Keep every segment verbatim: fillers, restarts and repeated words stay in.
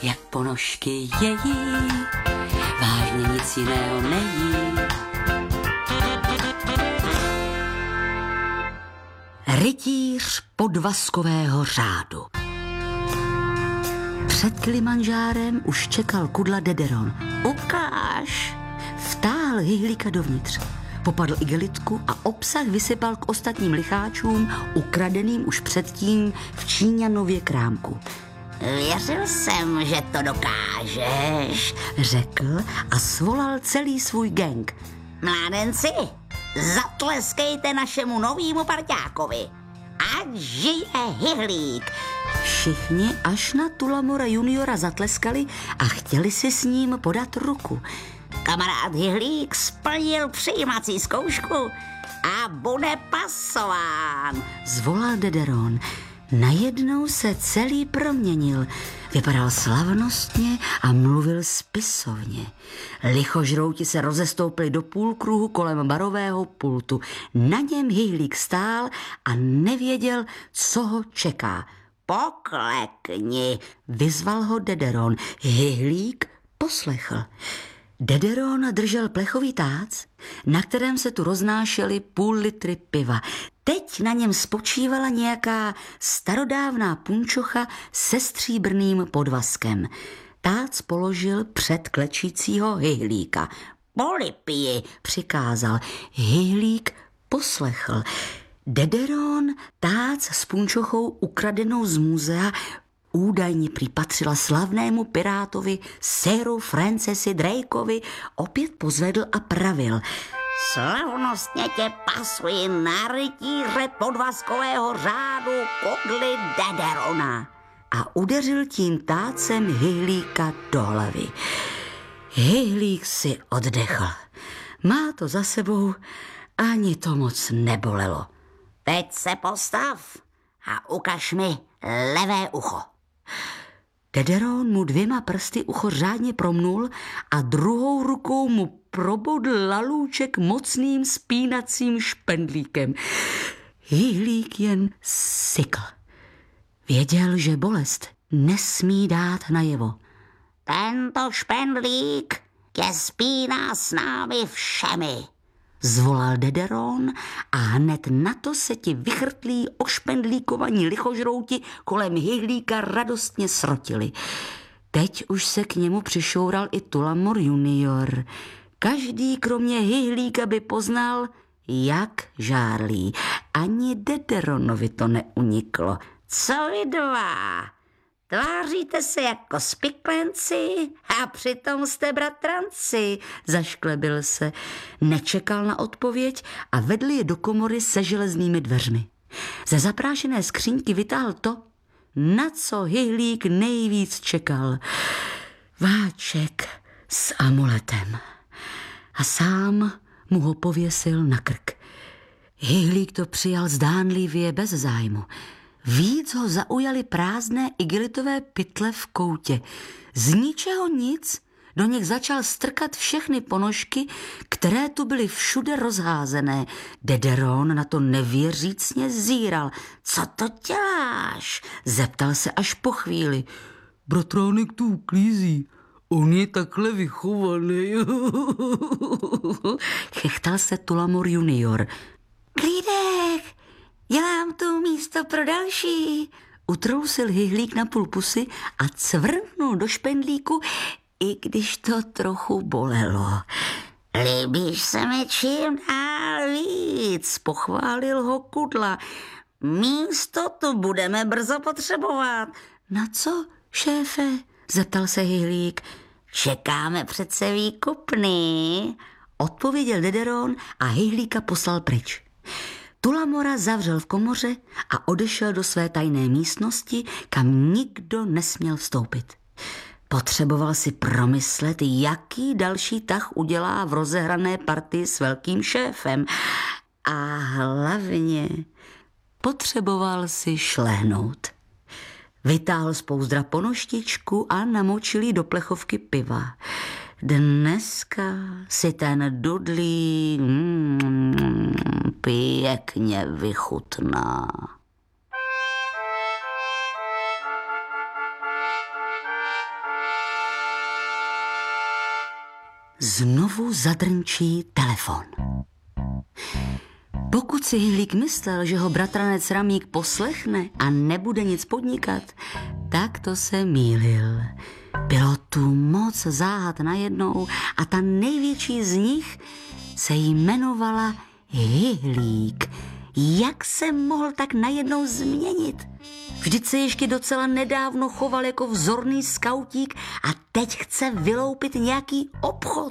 jak ponožky její, vážně nic jiného nejí. Rytíř podvazkového řádu. Před Kilimanžárem už čekal kudla Dederon. Ukáž! Vtáhl Hyhlíka dovnitř. Popadl igelitku a obsah vysypal k ostatním licháčům, ukradeným už předtím v Číňanově krámku. Věřil jsem, že to dokážeš, řekl a svolal celý svůj gang. Mládenci, zatleskejte našemu novýmu parťákovi. Ať žije Hyhlík. Všichni až na Tullamora juniora zatleskali a chtěli si s ním podat ruku. Kamarád Hyhlík splnil přijímací zkoušku a bude pasován, zvolal Dederon. Najednou se celý proměnil. Vypadal slavnostně a mluvil spisovně. Lichožrouti se rozestoupili do půlkruhu kolem barového pultu. Na něm Hyhlík stál a nevěděl, co ho čeká. Poklekni, vyzval ho Dederon. Hyhlík poslechl. Dederon držel plechový tác, na kterém se tu roznášely půl litry piva. Teď na něm spočívala nějaká starodávná punčocha se stříbrným podvazkem. Tác položil před klečícího Hyhlíka. Polipii, přikázal. Hyhlík poslechl. Dederon tác s punčochou ukradenou z muzea údajně připatřila slavnému pirátovi Siru Francisi Drakeovi, opět pozvedl a pravil. Slavnostně tě pasuji na rytíře podvazkového řádu kudly Dederona. A udeřil tím tácem Hyhlíka do hlavy. Hyhlík si oddechl. Má to za sebou, ani to moc nebolelo. Teď se postav a ukaž mi levé ucho. Dederon mu dvěma prsty ucho řádně promnul a druhou rukou mu probodl lalůček mocným spínacím špendlíkem. Hyhlík jen sykl. Věděl, že bolest nesmí dát najevo. Tento špendlík tě spíná s námi všemi, zvolal Dederon a hned na to se ti vychrtlí ošpendlíkovaní lichožrouti kolem Hyhlíka radostně srotili. Teď už se k němu přišoural i Tullamor junior. Každý kromě Hyhlíka by poznal, jak žárlí. Ani Dederonovi to neuniklo. Co vy dva? Tváříte se jako spiklenci a přitom jste bratranci, zašklebil se. Nečekal na odpověď a vedl je do komory se železnými dveřmi. Ze zaprášené skříňky vytáhl to, na co Hyhlík nejvíc čekal. Váček s amuletem. A sám mu ho pověsil na krk. Hyhlík to přijal zdánlivě bez zájmu. Víc ho zaujaly prázdné igelitové pytle v koutě. Z ničeho nic do nich začal strkat všechny ponožky, které tu byly všude rozházené. Dederon na to nevěřícně zíral. Co to děláš? Zeptal se až po chvíli. Bratránek tu uklízí. On je takhle vychovaný. Chechtal se Tullamor junior. Klídek, dělám tu místo pro další. Utrousil Hyhlík na půl pusy a cvrknul do špendlíku, i když to trochu bolelo. Líbíš se mi čím dál víc, pochválil ho Kudla. Místo tu budeme brzo potřebovat. Na co, šéfe? Zeptal se Hyhlík. Čekáme přece výkupný, odpověděl Dederon a Hyhlíka poslal pryč. Tullamora zavřel v komoře a odešel do své tajné místnosti, kam nikdo nesměl vstoupit. Potřeboval si promyslet, jaký další tah udělá v rozehrané partii s velkým šéfem. A hlavně potřeboval si šlehnout. Vytáhl z pouzdra ponoštičku a namočil ji do plechovky piva. Dneska si ten dudlí mm, pěkně vychutná. znovu zadrnčí telefon. Pokud si Hyhlík myslel, že ho bratranec Ramík poslechne a nebude nic podnikat, tak to se mýlil. Bylo tu moc záhad najednou a ta největší z nich se jmenovala Hyhlík. Jak se mohl tak najednou změnit? Vždyť se ještě docela nedávno choval jako vzorný skautík a teď chce vyloupit nějaký obchod.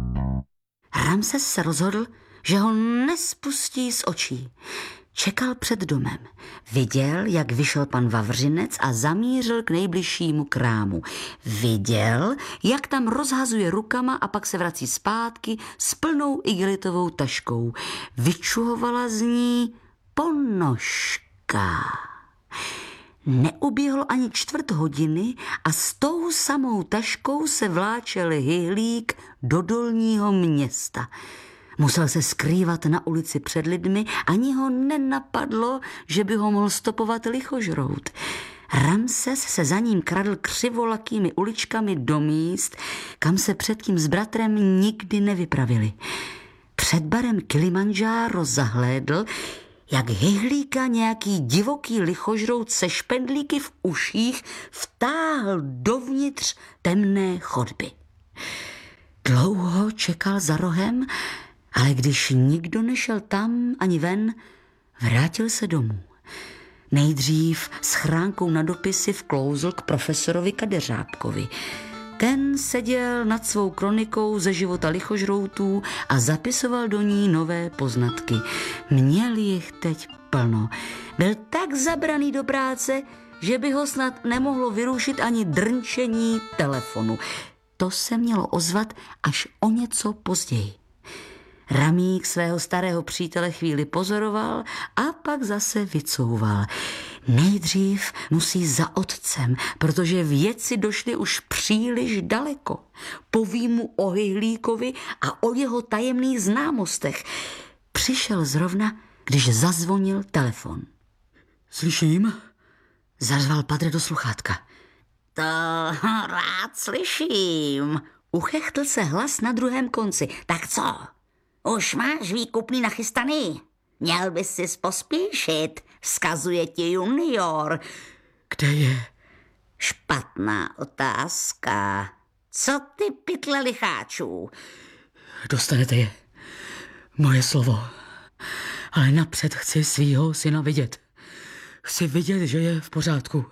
Ramses se rozhodl, že ho nespustí z očí. Čekal před domem. Viděl, jak vyšel pan Vavřinec a zamířil k nejbližšímu krámu. Viděl, jak tam rozhazuje rukama a pak se vrací zpátky s plnou igelitovou taškou. Vyčuhovala z ní ponožka. Neuběhlo ani čtvrt hodiny a s tou samou taškou se vláčel Hyhlík do Dolního Města. Musel se skrývat na ulici před lidmi, ani ho nenapadlo, že by ho mohl stopovat lichožrout. Ramses se za ním kradl křivolakými uličkami do míst, kam se předtím s bratrem nikdy nevypravili. Před barem Kilimandžáro zahlédl, jak Hyhlíka nějaký divoký lichožrout se špendlíky v uších vtáhl dovnitř temné chodby. Dlouho čekal za rohem, ale když nikdo nešel tam ani ven, vrátil se domů. Nejdřív s chránkou na dopisy vklouzl k profesorovi Kadeřábkovi. Ten seděl nad svou kronikou ze života lichožroutů a zapisoval do ní nové poznatky. Měl jich teď plno. Byl tak zabraný do práce, že by ho snad nemohlo vyrušit ani drnčení telefonu. To se mělo ozvat až o něco později. Ramík svého starého přítele chvíli pozoroval a pak zase vycouval. Nejdřív musí za otcem, protože věci došly už příliš daleko. Poví mu o Hyhlíkovi a o jeho tajemných známostech. Přišel zrovna, když zazvonil telefon. Slyším? Zařval Padre do sluchátka. To rád slyším. Uchechtl se hlas na druhém konci. Tak co? Už máš výkupný nachystaný? Měl bys si pospíšit, vzkazuje ti junior. Kde je? Špatná otázka. Co ty pytle licháčů? Dostanete je. Moje slovo. Ale napřed chci svýho syna vidět. Chci vidět, že je v pořádku.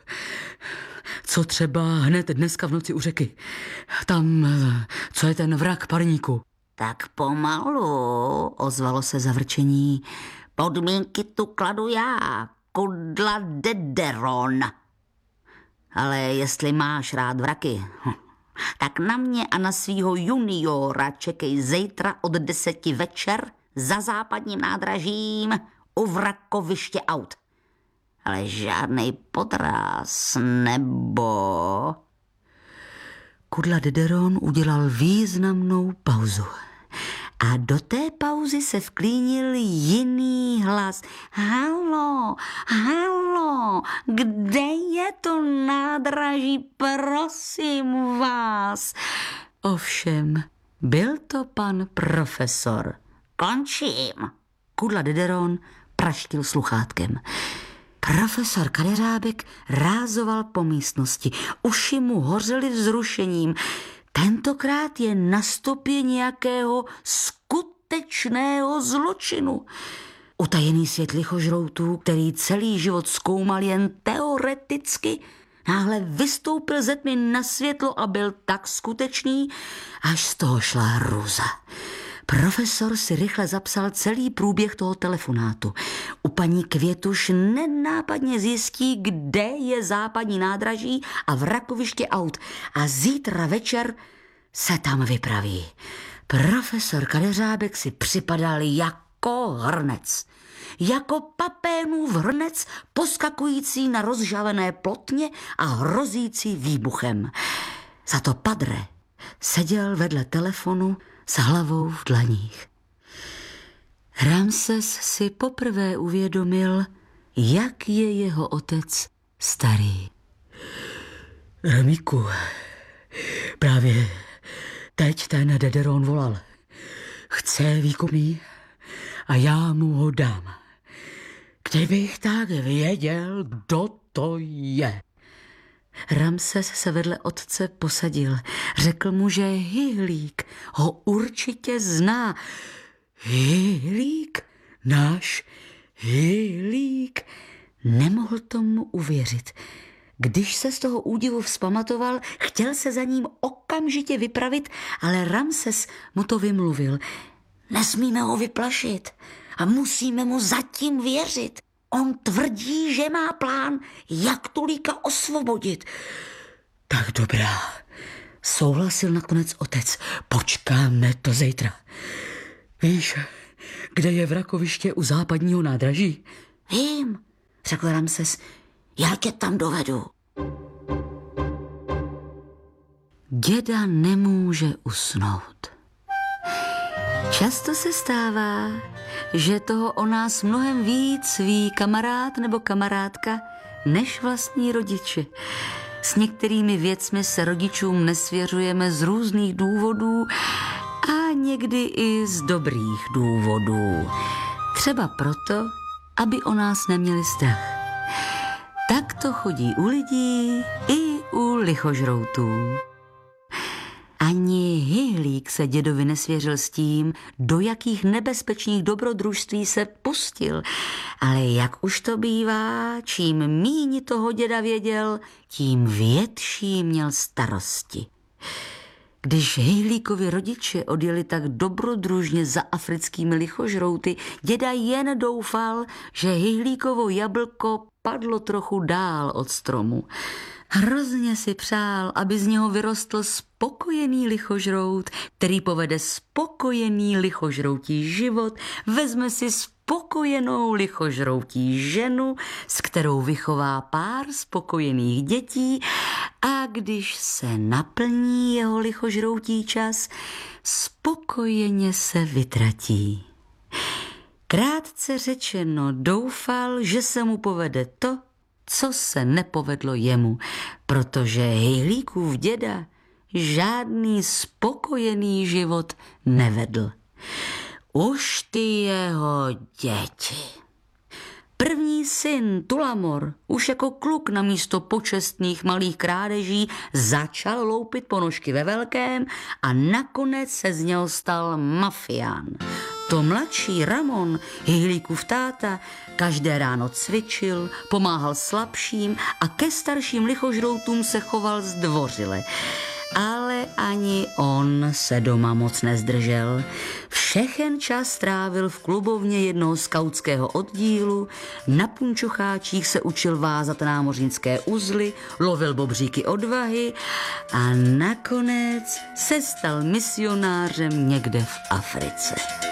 Co třeba hned dneska v noci u řeky. Tam, co je ten vrak parníku. Tak pomalu, ozvalo se zavrčení. Podmínky tu kladu já, Kudla Dederon. Ale jestli máš rád vraky, tak na mě a na svýho juniora čekej zítra od deseti večer za západním nádražím u vrakoviště aut. Ale žádnej podráz nebo... Kudla Dederon udělal významnou pauzu. A do té pauzy se vklínil jiný hlas. Halo, halo, kde je to nádraží, prosím vás? Ovšem, byl to pan profesor. Končím. Kudla Dederon praštil sluchátkem. Profesor Kadeřábek rázoval po místnosti. Uši mu hořely vzrušením. Tentokrát je na stopě nějakého skutečného zločinu. Utajený svět lichožroutů, který celý život zkoumal jen teoreticky, náhle vystoupil ze tmy na světlo a byl tak skutečný, až z toho šla hrůza. Profesor si rychle zapsal celý průběh toho telefonátu. U paní Květuš nenápadně zjistí, kde je západní nádraží a vrakoviště aut a zítra večer se tam vypraví. Profesor Kadeřábek si připadal jako hrnec. Jako papénův hrnec poskakující na rozžavené plotně a hrozící výbuchem. Za to Padre seděl vedle telefonu s hlavou v dlaních. Ramses si poprvé uvědomil, jak je jeho otec starý. Ramíku, právě, Teď ten Dederon volal. Chce výkupný a já mu ho dám. Kdybych tak věděl, kdo to je. Ramses se vedle otce posadil. Řekl mu, že Hyhlík ho určitě zná. Hyhlík? Náš Hyhlík? Nemohl tomu uvěřit. Když se z toho údivu vzpamatoval, chtěl se za ním okamžitě vypravit, ale Ramses mu to vymluvil. Nesmíme ho vyplašit a musíme mu zatím věřit. On tvrdí, že má plán, jak Tulíka osvobodit. Tak dobrá, souhlasil nakonec otec. Počkáme to zítra. Víš, kde je vrakoviště u západního nádraží? Vím, řekl Ramses, já tě tam dovedu. Děda nemůže usnout. Často se stává, že toho o nás mnohem víc ví kamarád nebo kamarádka než vlastní rodiče. S některými věcmi se rodičům nesvěřujeme z různých důvodů a někdy i z dobrých důvodů. Třeba proto, aby o nás neměli strach. Tak to chodí u lidí i u lichožroutů. Ani Hyhlík se dědovi nesvěřil s tím, do jakých nebezpečných dobrodružství se pustil. Ale jak už to bývá, čím míň toho děda věděl, tím větší měl starosti. Když Hyhlíkovi rodiče odjeli tak dobrodružně za africkými lichožrouty, děda jen doufal, že Hyhlíkovo jablko padlo trochu dál od stromu. Hrozně si přál, aby z něho vyrostl spokojený lichožrout, který povede spokojený lichožroutí život, vezme si spokojenou lichožroutí ženu, s kterou vychová pár spokojených dětí a když se naplní jeho lichožroutí čas, spokojeně se vytratí. Krátce řečeno doufal, že se mu povede to, co se nepovedlo jemu, protože Hyhlíkův děda žádný spokojený život nevedl. Už ty jeho děti. První syn Tulamor už jako kluk namísto počestných malých krádeží začal loupit ponožky ve velkém a nakonec se z něho stal mafián. To mladší Ramon, Hyhlíkův táta, každé ráno cvičil, pomáhal slabším a ke starším lichožroutům se choval zdvořile. Ale ani on se doma moc nezdržel. Všechen čas strávil v klubovně jednoho skautského oddílu, na punčocháčích se učil vázat námořnické uzly, lovil bobříky odvahy a nakonec se stal misionářem někde v Africe.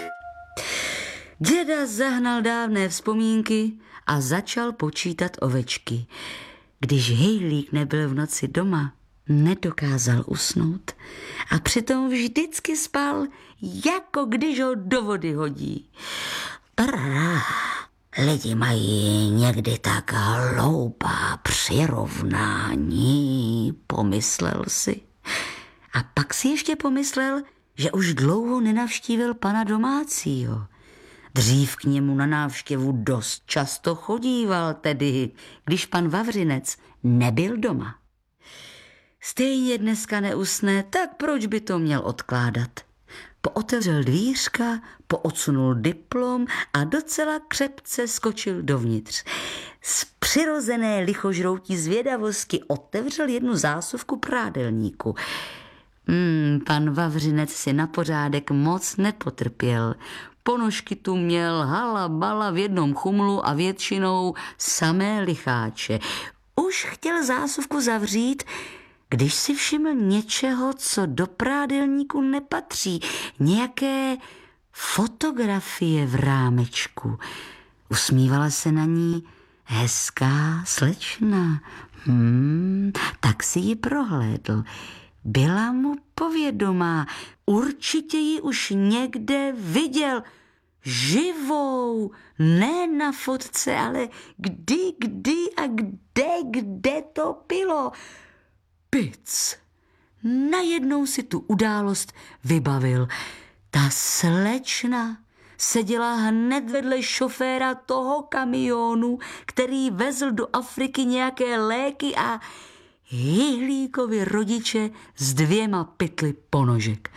Děda zahnal dávné vzpomínky a začal počítat ovečky. Když Hyhlík nebyl v noci doma, nedokázal usnout a přitom vždycky spal, jako když ho do vody hodí. Prá, lidi mají někdy tak hloupá přirovnání, pomyslel si. A pak si ještě pomyslel, že už dlouho nenavštívil pana domácího. Dřív k němu na návštěvu dost často chodíval, tedy když pan Vavřinec nebyl doma. Stejně dneska neusne, tak proč by to měl odkládat? Pootevřel dvířka, poodsunul diplom a docela křepce skočil dovnitř. Z přirozené lichožroutí zvědavosti otevřel jednu zásuvku prádelníku. Hmm, pan Vavřinec si na pořádek moc nepotrpěl. Ponožky tu měl hala bala v jednom chumlu a většinou samé licháče. Už chtěl zásuvku zavřít, když si všiml něčeho, co do prádelníku nepatří, nějaké fotografie v rámečku. Usmívala se na ní hezká slečna. Hmm, tak si ji prohlédl. Byla mu povědomá, určitě ji už někde viděl. Živou, ne na fotce, ale kdy, kdy a kde, kde to bylo. Pic, najednou si tu událost vybavil. Ta slečna seděla hned vedle šoféra toho kamionu, který vezl do Afriky nějaké léky a Hyhlíkovi rodiče s dvěma pytli ponožek.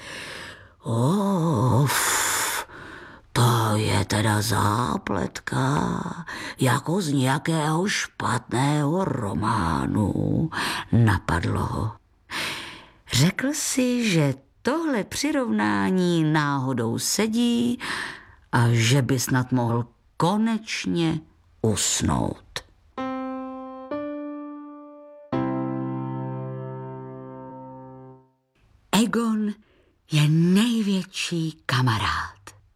Of, to je teda zápletka, jako z nějakého špatného románu, napadlo ho. Řekl si, že tohle přirovnání náhodou sedí a že by snad mohl konečně usnout. Egon je největší kamarád.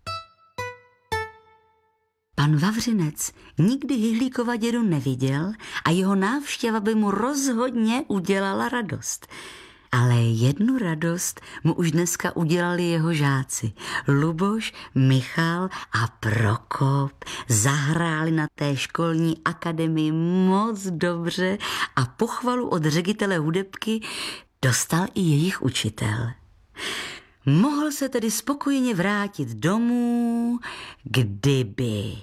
Pan Vavřinec nikdy Hyhlíkova dědu neviděl a jeho návštěva by mu rozhodně udělala radost. Ale jednu radost mu už dneska udělali jeho žáci. Luboš, Michal a Prokop zahráli na té školní akademii moc dobře a pochvalu od ředitele hudebky dostal i jejich učitel. Mohl se tedy spokojeně vrátit domů, kdyby...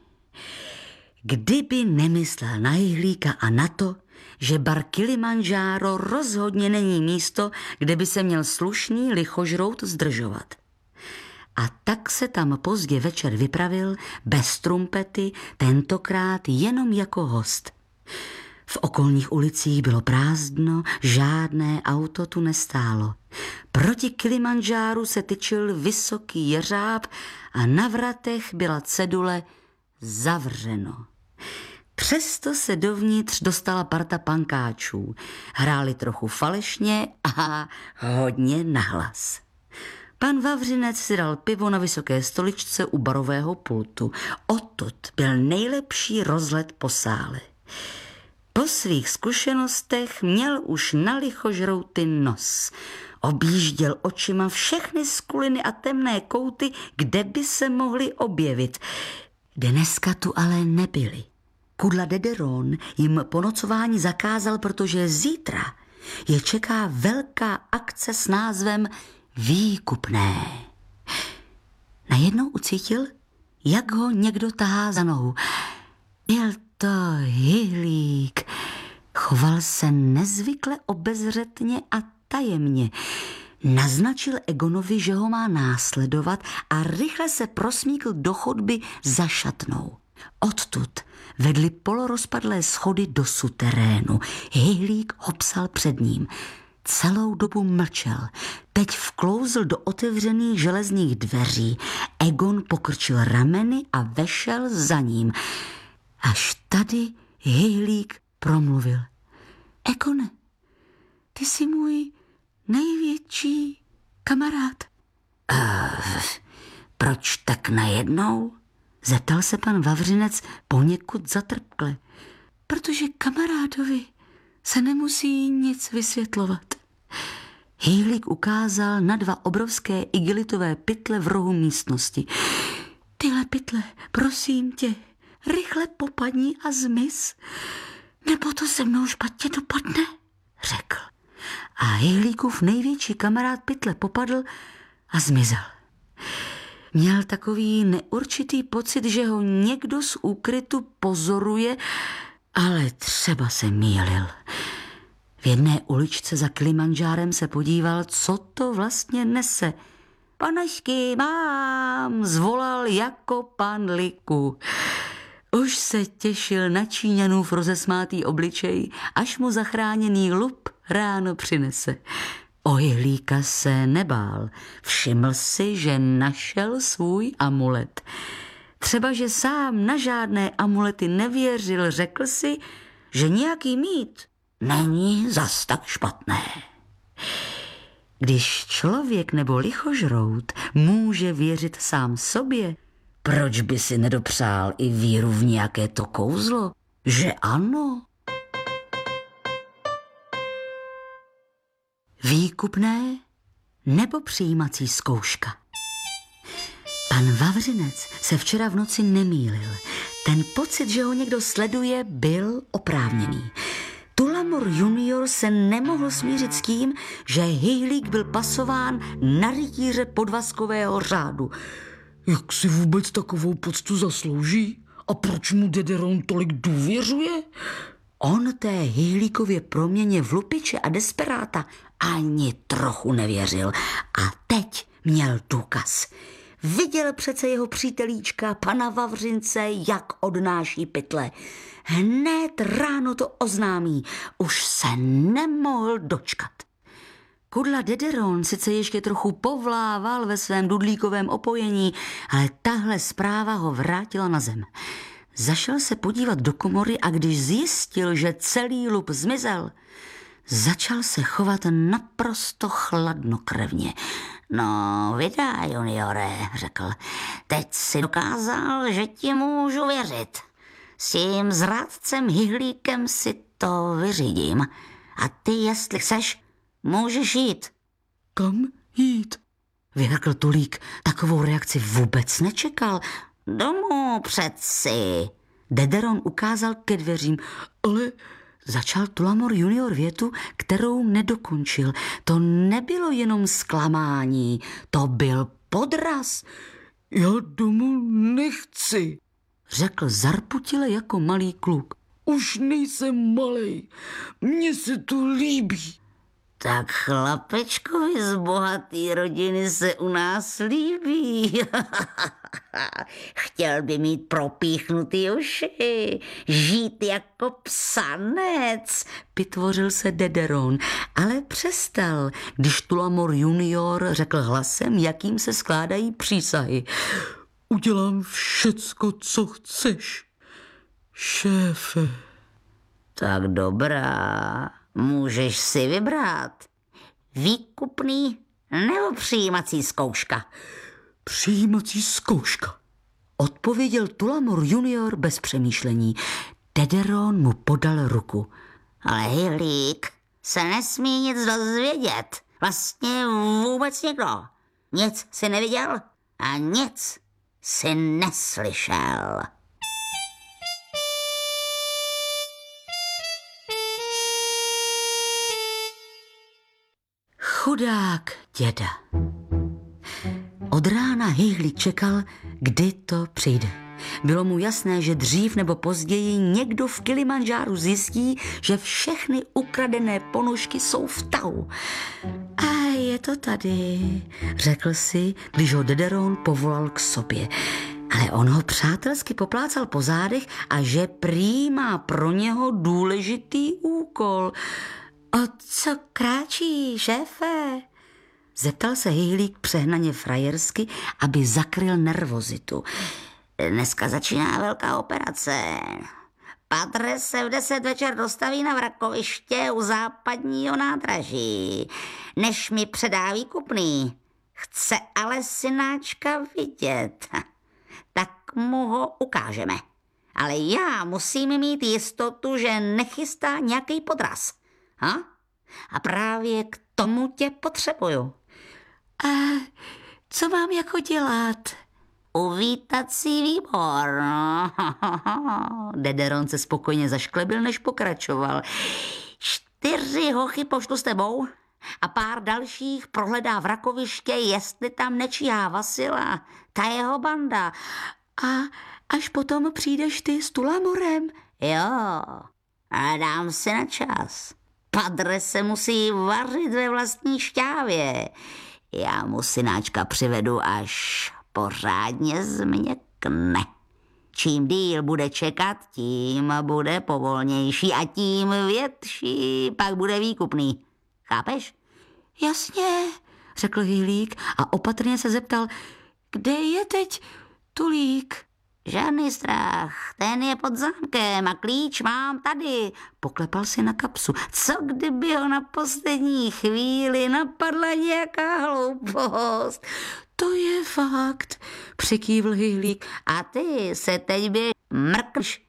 Kdyby nemyslel na Hyhlíka a na to, že bar Kilimandžáro rozhodně není místo, kde by se měl slušný lichožrout zdržovat. A tak se tam pozdě večer vypravil, bez trumpety, tentokrát jenom jako host. V okolních ulicích bylo prázdno, žádné auto tu nestálo. Proti Kilimandžáru se tyčil vysoký jeřáb a na vratech byla cedule zavřeno. Přesto se dovnitř dostala parta pankáčů. Hráli trochu falešně a hodně nahlas. Pan Vavřinec si dal pivo na vysoké stoličce u barového pultu. Odtud byl nejlepší rozhled po sále. Po svých zkušenostech měl už na lichožrouty nos. Objížděl očima všechny skuliny a temné kouty, kde by se mohly objevit. Dneska tu ale nebyli. Kudla Dederon jim po nocování zakázal, protože zítra je čeká velká akce s názvem Výkupné. Najednou ucítil, jak ho někdo tahá za nohu. Byl to Hyhlík. Choval se nezvykle obezřetně a tajemně. Naznačil Egonovi, že ho má následovat a rychle se prosmíkl do chodby za šatnou. Odtud vedly polorozpadlé schody do suterénu. Hyhlík hopsal před ním. Celou dobu mlčel. Teď vklouzl do otevřených železných dveří. Egon pokrčil rameny a vešel za ním. Až tady Hyhlík promluvil. Egone, ty jsi můj největší kamarád. Uh, proč tak najednou? Zeptal se pan Vavřinec poněkud zatrpkle. Protože kamarádovi se nemusí nic vysvětlovat. Hyhlík ukázal na dva obrovské igelitové pytle v rohu místnosti. Tyhle pytle, prosím tě, rychle popadni a zmiz, nebo to se mnou špatně dopadne, řekl. A Hyhlíkův největší kamarád pytle popadl a zmizel. Měl takový neurčitý pocit, že ho někdo z úkrytu pozoruje, ale třeba se mýlil. V jedné uličce za Kilimandžárem se podíval, co to vlastně nese. Panašky mám, zvolal jako pan Liku. Už se těšil na Číňanův rozesmátý obličej, až mu zachráněný lup ráno přinese. O Hyhlíka se nebál. Všiml si, že našel svůj amulet. Třeba, že sám na žádné amulety nevěřil, řekl si, že nějaký mít není zas tak špatné. Když člověk nebo lichožrout může věřit sám sobě, proč by si nedopřál i víru v nějaké to kouzlo? Že ano? Výkupné nebo přijímací zkouška? Pan Vavřinec se včera v noci nemýlil. Ten pocit, že ho někdo sleduje, byl oprávněný. Tula Tulamor junior se nemohl smířit s tím, že Hyhlík byl pasován na rytíře podvazkového řádu. Jak si vůbec takovou poctu zaslouží? A proč mu Dederon tolik důvěřuje? On té Hyhlíkově proměně v lupiče a desperáta ani trochu nevěřil. A teď měl důkaz. Viděl přece jeho přítelíčka, pana Vavřince, jak odnáší pytle. Hned ráno to oznámí. Už se nemohl dočkat. Kudla Dederon sice ještě trochu povlával ve svém dudlíkovém opojení, ale tahle zpráva ho vrátila na zem. Zašel se podívat do komory a když zjistil, že celý lup zmizel, začal se chovat naprosto chladnokrevně. No, vydá, juniore, řekl, teď si dokázal, že ti můžu věřit. S tím zrádcem Hyhlíkem si to vyřídím. A ty, jestli chceš, můžeš jít. Kam jít? Vyhrkl Tulík. Takovou reakci vůbec nečekal. Domů přeci. Dederon ukázal ke dveřím. Ale Začal Tulamor junior větu, kterou nedokončil. To nebylo jenom zklamání, to byl podraz. já domů nechci. Řekl zarputile jako malý kluk. Už nejsem malej. Mně se to líbí. Tak chlapečkovi z bohatý rodiny se u nás líbí. Chtěl by mít propíchnutý uši, žít jako psanec. Vytvořil se Dederon, ale přestal, když Tulamor junior řekl hlasem, jakým se skládají přísahy. Udělám všecko, co chceš, šéfe. Tak dobrá, můžeš si vybrat. Výkupný nebo přijímací zkouška? Přijímací zkouška. Odpověděl Tulamor junior bez přemýšlení. Dederon mu podal ruku. Ale Hyhlík se nesmí nic dozvědět. Vlastně vůbec nikdo. Nic si neviděl a nic si neslyšel. Chudák děda. Od rána Hyhlík čekal, kdy to přijde. Bylo mu jasné, že dřív nebo později někdo v Kilimandžáru zjistí, že všechny ukradené ponožky jsou v tahu. A je to tady, řekl si, když ho Dederon povolal k sobě. Ale on ho přátelsky poplácal po zádech a že prý má pro něho důležitý úkol. O co kráčí, šéfe? Zeptal se Hyhlík přehnaně frajersky, aby zakryl nervozitu. Dneska začíná velká operace. Padre se v deset večer dostaví na vrakoviště u západního nádraží. Než mi předá výkupný, chce ale synáčka vidět. Tak mu ho ukážeme. Ale já musím mít jistotu, že nechystá nějaký podraz. Ha? A právě k tomu tě potřebuju. A co mám jako dělat? Uvítací výbor. Dederon se spokojně zašklebil, než pokračoval. Čtyři hochy pošlu s tebou a pár dalších prohledá vrakoviště, jestli tam nečíhá Vasila, ta jeho banda. A až potom přijdeš ty s Tulamorem? Jo, a dám si na čas. Padre se musí vařit ve vlastní šťávě. Já mu synáčka přivedu, až pořádně změkne. Čím díl bude čekat, tím bude povolnější a tím větší pak bude výkupný. Chápeš? Jasně, řekl Hyhlík a opatrně se zeptal, kde je teď Tulík? Žádný strach, ten je pod zámkem a klíč mám tady. Poklepal si na kapsu. Co kdyby ho na poslední chvíli napadla nějaká hloupost? To je fakt, přikývl Hyhlík. A ty se teď běž mrkneš